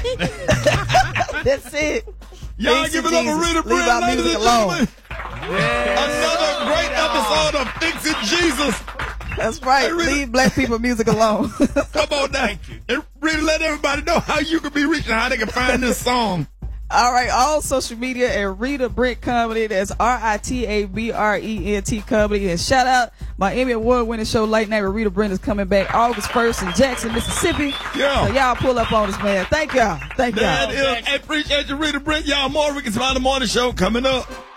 That's it. Y'all Thanks give to it up for Jesus. Rita Leave our Brand, ladies music and alone. gentlemen. Another great episode of Fixing Jesus. That's right. Hey, Rita. Leave black people music alone. Come on now. And Rita, let everybody know how you can be reaching, how they can find this song. All right, all social media at Rita Brent Comedy. That's RITABRENT Comedy. And shout out my Emmy Award winning show Late Night with Rita Brent is coming back August 1st in Jackson, Mississippi. Yeah. So y'all pull up on us, man. Thank y'all. Thank y'all. That is, I appreciate you, Rita Brent. Y'all more Ricky Smiley Morning Show coming up.